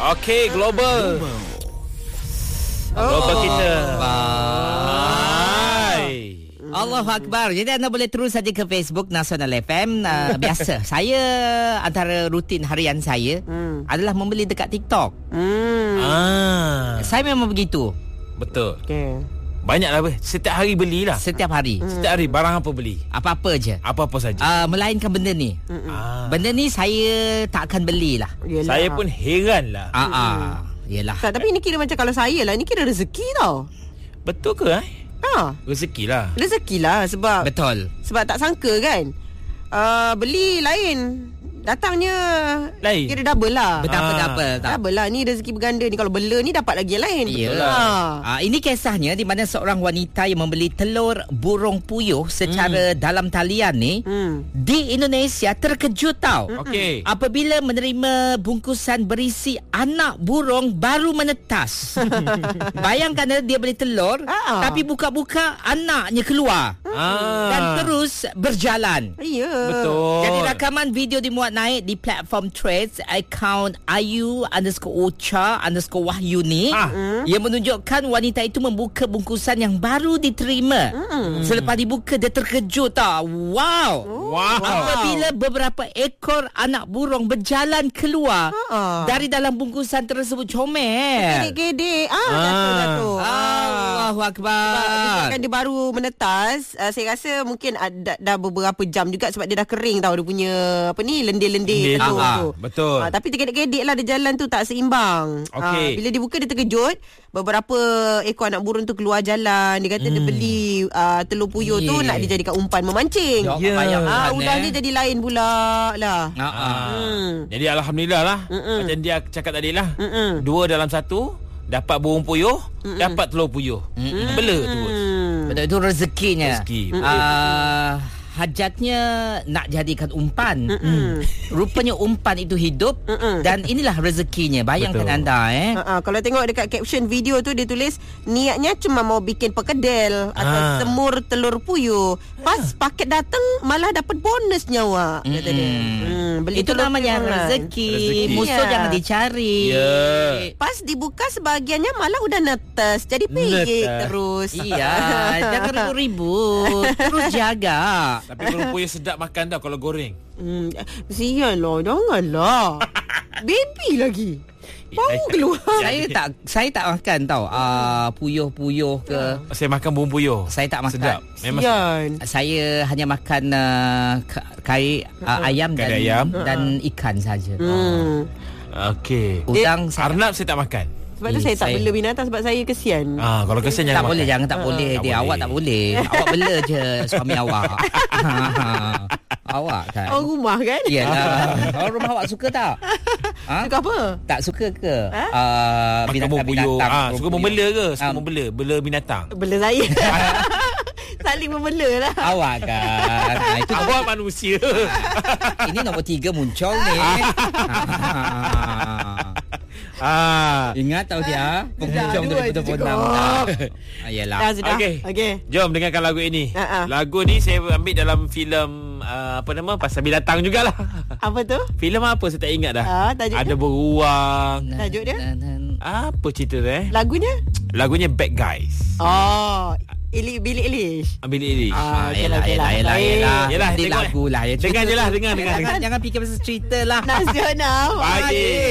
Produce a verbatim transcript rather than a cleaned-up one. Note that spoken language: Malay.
Okey, global. Global, oh. global kita. Hai. Allahu Akbar. Jadi anda boleh terus saja ke Facebook Nasional F M. uh, Biasa saya antara rutin harian saya hmm. adalah membeli dekat TikTok. hmm. ah. Saya memang begitu. Betul. Okay. Banyaklah ber. Setiap hari belilah. Setiap hari. Hmm. Setiap hari barang apa beli? Apa-apa je. Apa-apa saja. Uh, melainkan benda ni. Ah. Benda ni saya tak akan belilah. Yelah. Saya pun heran lah. Ah, ah. Yelah. Tak, tapi ni kira macam kalau saya lah, ni kira rezeki tau. Betul ke eh? Ha. Rezeki lah. Rezeki lah sebab. Betul. Sebab tak sangka kan. Uh, beli lain, datangnya lain. Kira double lah. Betapa-betapa ha. Double lah. Ni rezeki berganda ni. Kalau bela ni dapat lagi yang lain. Betul lah. ha. uh, Ini kisahnya di mana seorang wanita yang membeli telur burung puyuh secara hmm. dalam talian ni hmm. di Indonesia terkejut tau. Okay. Apabila menerima bungkusan berisi anak burung baru menetas. Bayangkan dia beli telur ah. tapi buka-buka anaknya keluar ah. dan terus berjalan. Ya. Betul. Jadi rakaman video dimuat naik di platform Threads akaun Ayu underscore Ocha underscore Wahyu ni ah. yang menunjukkan wanita itu membuka bungkusan yang baru diterima. Mm. Selepas dibuka dia terkejut tau. Wow. Wow. Apabila beberapa ekor anak burung berjalan keluar ah. dari dalam bungkusan tersebut. Comel. Gedek-gedek. Ah, jatuh-jatuh. Ah. Allahu Akbar. Kan dia baru menetas. Uh, saya rasa mungkin ada, dah beberapa jam juga sebab dia dah kering tau. Dia punya apa ni lendir-lendir telur ah, tu. Betul. Ah, tapi tergedek-gedek lah dia jalan tu tak seimbang. Okay. Ah, bila dibuka dia terkejut. Beberapa ekor anak burung tu keluar jalan. Dia kata hmm. dia beli uh, telur puyuh yeah. tu nak dijadikan umpan memancing. Ya. Yeah. Ah, udang dia jadi lain pula lah. Ah, ah. Hmm. Jadi alhamdulillah lah. Mm-mm. Macam dia cakap tadi lah. Mm-mm. Dua dalam satu. Dapat burung puyuh, Mm-mm. dapat telur puyuh. Mm-mm. Bela terus. Betul, itu rezekinya. Rezeki. Uh, hajatnya nak jadikan umpan. Mm-mm. Rupanya umpan itu hidup. Mm-mm. Dan inilah rezekinya. Bayangkan Betul. anda eh. Uh-uh. Kalau tengok dekat caption video tu dia tulis niatnya cuma mau bikin perkedel atau ah. semur telur puyuh. Pas ah. paket datang malah dapat bonus nyawa. Kata dia. Hmm, beli itu namanya rezeki. rezeki. Musuh yeah. jangan dicari. Yeah. Pas dibuka sebahagiannya malah udah netes. Jadi pigit terus. Iya, jangan ribut-ribut. Terus jaga. Tapi burung puyuh sedap makan tau kalau goreng. Hmm, sial lah, janganlah. Baby lagi. Bau keluar. Saya tak saya tak makan tau. Uh, puyuh-puyuh ke. Saya makan burung puyuh. Saya tak makan. Sedap. Memang Sian. Saya hanya makan uh, kari uh, ayam kari dan ayam. dan ikan saja. Hmm. Okey. Udang saya Arnab saya tak makan. Sebab tu saya tak bela binatang sebab saya kesian. Ah, kalau kesian jangan tak boleh, makan. jangan tak boleh. Tak Dia boleh. awak tak boleh. Awak bela je suami awak. Awak kan. Orang rumah kan? Yalah. Orang rumah awak suka tak? Ha? Suka apa? Tak suka ke? Ha? Uh, binatang-binatang. Ah, suka membela ke? Suka um, membela, bela binatang. Bela saya. Saling membela lah. Awak kan. Nah, itu awak manusia. Ini nombor tiga muncul ni. Ah, ingat tahu dia penghujung dua ribu dua puluh enam. Ayolah. Okey. Okey. Jom dengarkan lagu ini. Uh-uh. Lagu ni saya ambil dalam filem uh, apa nama pasal binatang jugalah. Apa tu? Filem apa saya tak ingat dah. Uh, tajuk Ada dia? beruang. Tajuk dia? Apa cerita dia? Eh? Lagunya? Lagunya Bad Guys. Oh, Ili Billie Eilish. Billie Eilish. Ah, yelah, yelah, yelah, yelah. Yelah, dia lagu lah. Dengar je lah, dengar, dengar. Jangan, jangan fikir pasal cerita lah. Nasional. Pagi.